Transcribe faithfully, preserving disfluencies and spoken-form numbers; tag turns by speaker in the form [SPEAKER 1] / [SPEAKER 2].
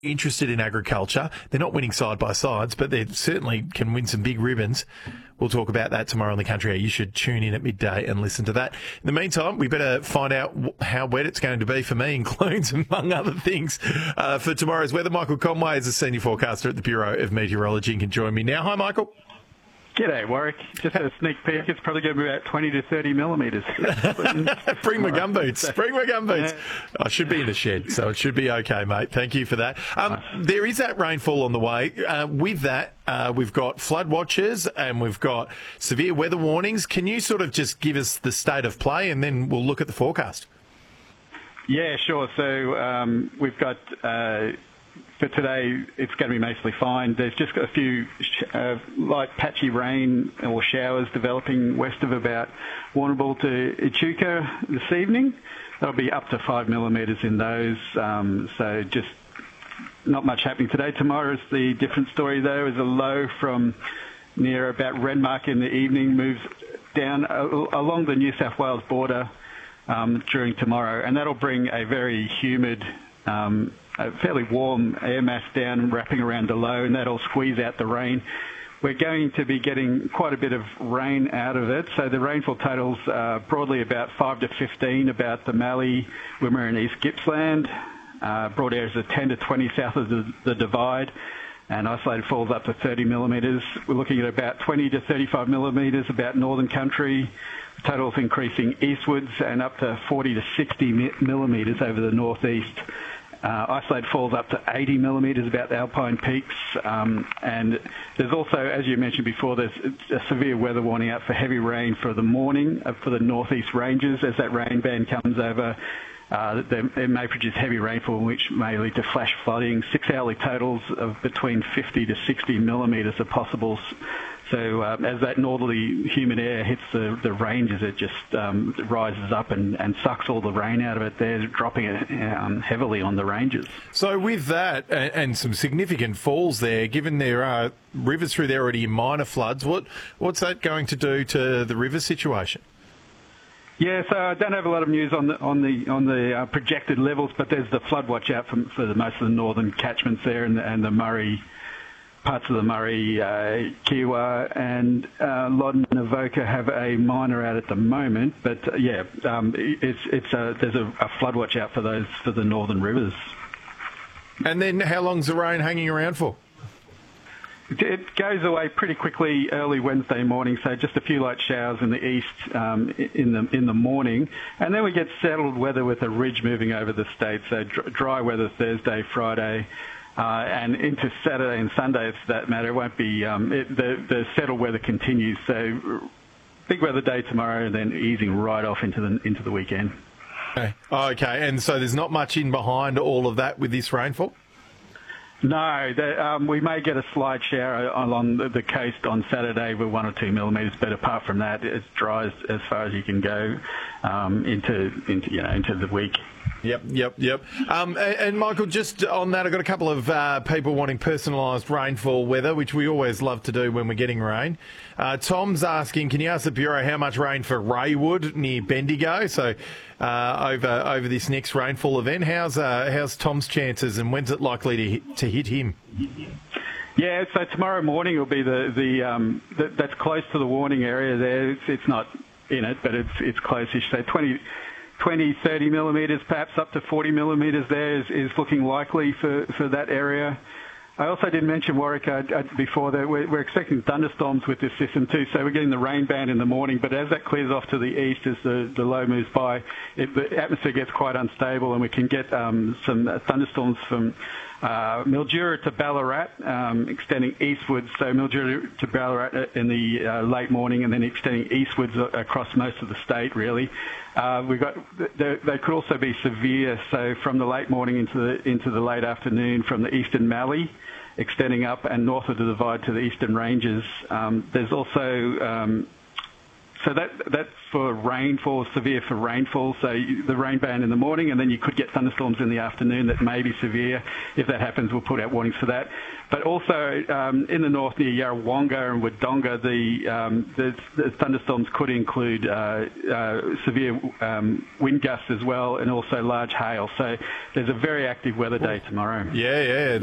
[SPEAKER 1] interested in agriculture. They're not winning side by sides, but they certainly can win some big ribbons. We'll talk about that tomorrow on The Country. You should tune in at midday and listen to that. In the meantime, we better find out how wet it's going to be for me, including, among other things, uh, for tomorrow's weather. Michael Conway is a senior forecaster at the Bureau of Meteorology and can join me now. Hi, Michael.
[SPEAKER 2] G'day, Warwick. Just a sneak peek. It's probably going to be about twenty to thirty millimetres.
[SPEAKER 1] Bring my gumboots. Bring my gumboots. I should be in the shed, so it should be okay, mate. Thank you for that. Um, there is that rainfall on the way. Uh, with that, uh, we've got flood watches and we've got severe weather warnings. Can you sort of just give us the state of play and then we'll look at the forecast?
[SPEAKER 2] Yeah, sure. So um, we've got... Uh, For today, it's going to be mostly fine. There's just got a few uh, light patchy rain or showers developing west of about Warrnambool to Echuca this evening. There'll be up to five millimetres in those. Um, so just not much happening today. Tomorrow is the different story, though, as a low from near about Renmark in the evening moves down along the New South Wales border um, during tomorrow, and that'll bring a very humid um, a fairly warm air mass down wrapping around the low, and that'll squeeze out the rain. We're going to be getting quite a bit of rain out of it, so the rainfall totals are broadly about five to fifteen about the Mallee, Wimmera and East Gippsland, uh, broad areas of ten to twenty south of the, the Divide, and isolated falls up to thirty millimetres. We're looking at about twenty to thirty-five millimetres about Northern Country, totals increasing eastwards and up to forty to sixty millimetres over the northeast. Uh, isolated falls up to eighty millimetres about the Alpine Peaks, um, and there's also, as you mentioned before, there's a severe weather warning out for heavy rain for the morning uh, for the northeast ranges. As that rain band comes over, uh, it may produce heavy rainfall, which may lead to flash flooding. Six-hourly totals of between fifty to sixty millimetres are possible. So uh, as that northerly humid air hits the, the ranges, it just um, rises up and, and sucks all the rain out of it there, dropping it um, heavily on the ranges.
[SPEAKER 1] So with that and, and some significant falls there, given there are rivers through there already in minor floods, what what's that going to do to the river situation?
[SPEAKER 2] Yeah, so I don't have a lot of news on the on the on the uh, projected levels, but there's the flood watch out for, for the, most of the northern catchments there, and the, and the Murray. Parts of the Murray, uh, Kiewa and uh, Loddon and Avoca have a minor out at the moment, but uh, yeah, um, it's it's a, there's a, a flood watch out for those for the northern rivers.
[SPEAKER 1] And then, how long's the rain hanging around for?
[SPEAKER 2] It goes away pretty quickly early Wednesday morning, so just a few light showers in the east um, in the in the morning, and then we get settled weather with a ridge moving over the state. So dr- dry weather Thursday, Friday. Uh, and into Saturday and Sunday, for that matter, it won't be, um, it, the, the settled weather continues. So big weather day tomorrow and then easing right off into the into the weekend.
[SPEAKER 1] Okay. Okay, and so there's not much in behind all of that with this rainfall?
[SPEAKER 2] No, the, um, we may get a slight shower along the, the coast on Saturday with one or two millimetres, but apart from that, it's dry as, as far as you can go um, into, into, you know, into the week.
[SPEAKER 1] Yep, yep, yep. Um, and, and Michael, just on that, I've got a couple of uh, people wanting personalised rainfall weather, which we always love to do when we're getting rain. Uh, Tom's asking, can you ask the Bureau how much rain for Raywood near Bendigo? So uh, over over this next rainfall event, how's uh, how's Tom's chances and when's it likely to hit, to hit him?
[SPEAKER 2] Yeah, so tomorrow morning will be the the, um, the that's close to the warning area there. It's, it's not in it, but it's it's close-ish. So twenty. twenty, thirty millimetres, perhaps up to forty millimetres there is, is looking likely for, for that area. I also did mention, Warwick, uh, uh, before that we're, we're expecting thunderstorms with this system too, so we're getting the rain band in the morning, but as that clears off to the east, as the, the low moves by, it, the atmosphere gets quite unstable and we can get um, some uh, thunderstorms from uh, Mildura to Ballarat, um, extending eastwards, so Mildura to Ballarat in the uh, late morning and then extending eastwards across most of the state, really. Uh, we've got, they, they could also be severe, so from the late morning into the, into the late afternoon from the eastern Mallee, extending up and north of the Divide to the eastern ranges. Um, there's also um, so that that's for rainfall, severe for rainfall. So you, the rain band in the morning, and then you could get thunderstorms in the afternoon that may be severe. If that happens, we'll put out warnings for that. But also um, in the north near Yarrawonga and Wodonga, the, um, the, the thunderstorms could include uh, uh, severe um, wind gusts as well, and also large hail. So there's a very active weather day tomorrow.
[SPEAKER 1] Yeah, yeah.